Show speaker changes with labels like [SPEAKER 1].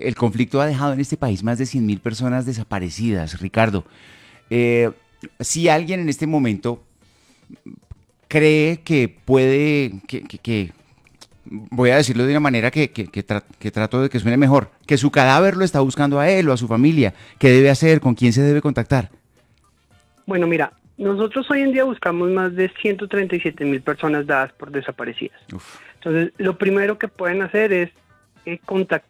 [SPEAKER 1] el conflicto ha dejado en este país más de 100.000 personas desaparecidas, Ricardo. Si alguien en este momento cree que puede, voy a decirlo de una manera que trato de que suene mejor, que su cadáver lo está buscando a él o a su familia, ¿qué debe hacer? ¿Con quién se debe contactar?
[SPEAKER 2] Bueno, mira, nosotros hoy en día buscamos más de 137.000 personas dadas por desaparecidas.
[SPEAKER 1] Uf.
[SPEAKER 2] Entonces, lo primero que pueden hacer es contactar